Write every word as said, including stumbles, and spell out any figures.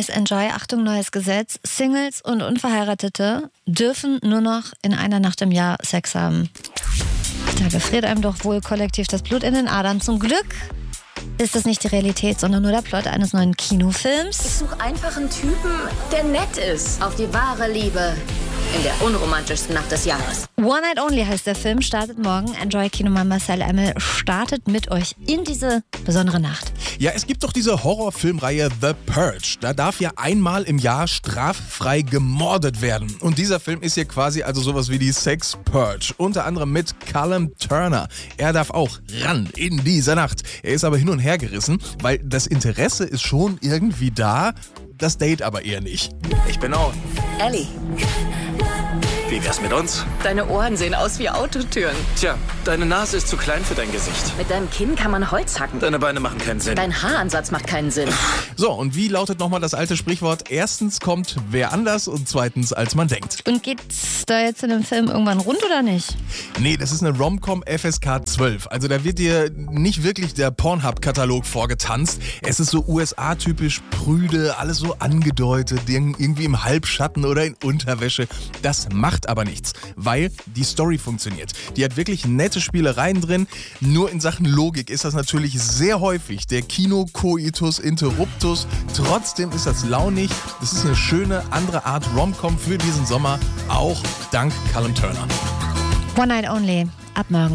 Gemäß Enjoy, Achtung, neues Gesetz, Singles und Unverheiratete dürfen nur noch in einer Nacht im Jahr Sex haben. Da gefriert einem doch wohl kollektiv das Blut in den Adern. Zum Glück ist das nicht die Realität, sondern nur der Plot eines neuen Kinofilms. Ich suche einfach einen Typen, der nett ist. Auf die wahre Liebe in der unromantischsten Nacht des Jahres. One Night Only heißt der Film, startet morgen. Enjoy Kinomann Marcel Emmel startet mit euch in diese besondere Nacht. Ja, es gibt doch diese Horrorfilmreihe The Purge. Da darf ja einmal im Jahr straffrei gemordet werden. Und dieser Film ist hier quasi also sowas wie die Sex Purge. Unter anderem mit Callum Turner. Er darf auch ran in dieser Nacht. Er ist aber hin und her gerissen, weil das Interesse ist schon irgendwie da, das Date aber eher nicht. Ich bin Owen. Ellie, Wie wär's mit uns? deine Ohren sehen aus wie Autotüren. Tja, deine Nase ist zu klein für dein Gesicht. Mit deinem Kinn kann man Holz hacken. Deine Beine machen keinen Sinn. Dein Haaransatz macht keinen Sinn. So, und wie lautet nochmal das alte Sprichwort? Erstens kommt wer anders und zweitens als man denkt. Und geht's da jetzt in dem Film irgendwann rund oder nicht? Nee, das ist eine Rom-Com F S K zwölf. Also da wird dir nicht wirklich der Pornhub-Katalog vorgetanzt. Es ist so U S A-typisch prüde, alles so angedeutet, irgendwie im Halbschatten oder in Unterwäsche. Das macht aber nichts, weil die Story funktioniert. Die hat wirklich nette Spielereien drin. Nur in Sachen Logik ist das natürlich sehr häufig der Kino-Coitus Interruptus. Trotzdem ist das launig. Das ist eine schöne andere Art Rom-Com für diesen Sommer, auch dank Callum Turner. One Night Only, ab morgen.